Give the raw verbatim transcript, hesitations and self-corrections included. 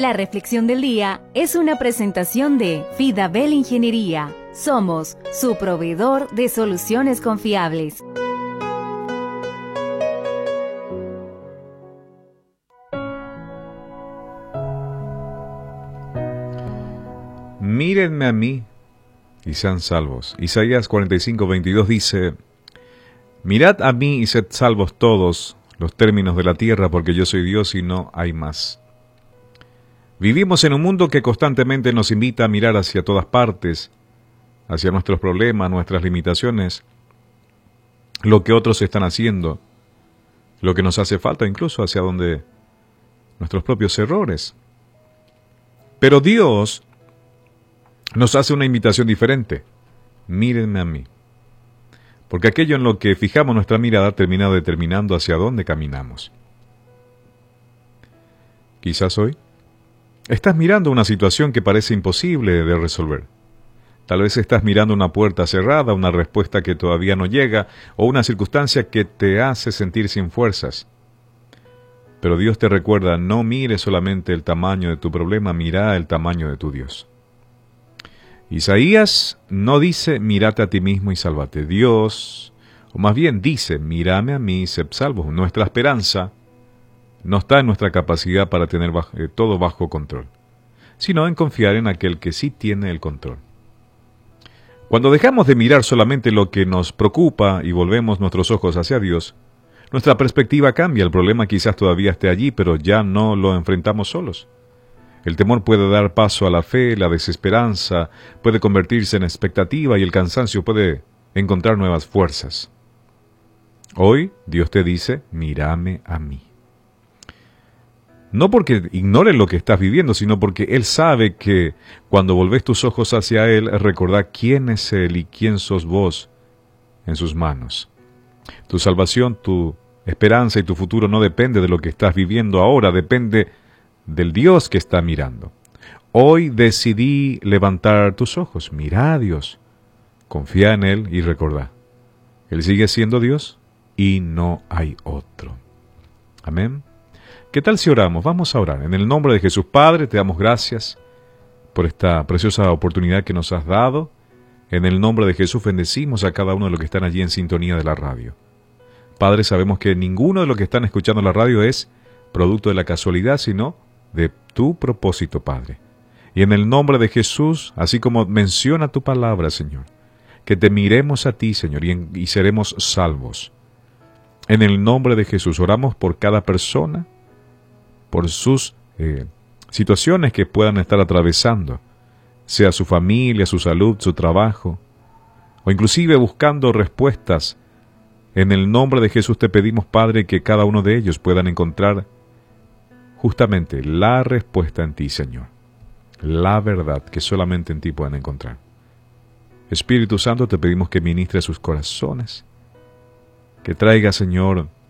La reflexión del día es una presentación de Fidabel Ingeniería. Somos su proveedor de soluciones confiables. Mírenme a mí y sean salvos. Isaías cuarenta y cinco, veintidós dice: Mirad a mí y sed salvos todos los términos de la tierra, porque yo soy Dios y no hay más. Vivimos en un mundo que constantemente nos invita a mirar hacia todas partes, hacia nuestros problemas, nuestras limitaciones, lo que otros están haciendo, lo que nos hace falta, incluso hacia donde nuestros propios errores. Pero Dios nos hace una invitación diferente. Mírenme a mí. Porque aquello en lo que fijamos nuestra mirada termina determinando hacia dónde caminamos. Quizás hoy estás mirando una situación que parece imposible de resolver. Tal vez estás mirando una puerta cerrada, una respuesta que todavía no llega, o una circunstancia que te hace sentir sin fuerzas. Pero Dios te recuerda: no mires solamente el tamaño de tu problema, mira el tamaño de tu Dios. Isaías no dice: mírate a ti mismo y sálvate. Dios, o más bien dice: mírame a mí y sed salvo. Nuestra esperanza no está en nuestra capacidad para tener bajo, eh, todo bajo control, sino en confiar en aquel que sí tiene el control. Cuando dejamos de mirar solamente lo que nos preocupa y volvemos nuestros ojos hacia Dios, nuestra perspectiva cambia. El problema quizás todavía esté allí, pero ya no lo enfrentamos solos. El temor puede dar paso a la fe, la desesperanza puede convertirse en expectativa y el cansancio puede encontrar nuevas fuerzas. Hoy Dios te dice: mírame a mí. No porque ignores lo que estás viviendo, sino porque Él sabe que cuando volvés tus ojos hacia Él, recordá quién es Él y quién sos vos en sus manos. Tu salvación, tu esperanza y tu futuro no depende de lo que estás viviendo ahora, depende del Dios que está mirando. Hoy decidí levantar tus ojos, mira a Dios, confía en Él y recordá: Él sigue siendo Dios y no hay otro. Amén. ¿Qué tal si oramos? Vamos a orar. En el nombre de Jesús, Padre, te damos gracias por esta preciosa oportunidad que nos has dado. En el nombre de Jesús bendecimos a cada uno de los que están allí en sintonía de la radio. Padre, sabemos que ninguno de los que están escuchando la radio es producto de la casualidad, sino de tu propósito, Padre. Y en el nombre de Jesús, así como menciona tu palabra, Señor, que te miremos a ti, Señor, y, en, y seremos salvos. En el nombre de Jesús oramos por cada persona, por sus eh, situaciones que puedan estar atravesando, sea su familia, su salud, su trabajo, o inclusive buscando respuestas. En el nombre de Jesús te pedimos, Padre, que cada uno de ellos puedan encontrar justamente la respuesta en ti, Señor. La verdad que solamente en ti pueden encontrar. Espíritu Santo, te pedimos que ministre sus corazones, que traiga, Señor,